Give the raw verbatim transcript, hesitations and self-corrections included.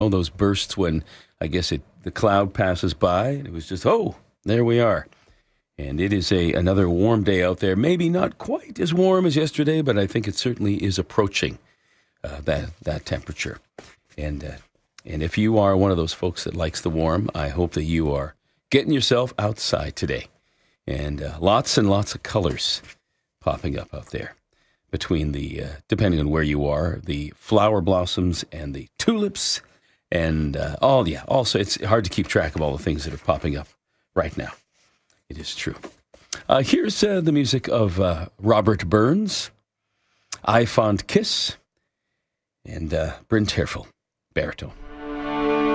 Oh, those bursts when I guess it the cloud passes by. It was just, oh, there we are. And it is a another warm day out there. Maybe not quite as warm as yesterday, but I think it certainly is approaching uh, that that temperature. And uh, and if you are one of those folks that likes the warm, I hope that you are getting yourself outside today. And uh, lots and lots of colors popping up out there between the, uh, depending on where you are, the flower blossoms and the tulips and uh, all, yeah, also it's hard to keep track of all the things that are popping up right now. It is true. Uh, here's uh, the music of uh, Robert Burns, I Fond Kiss, and uh, Bryn Terfel, baritone.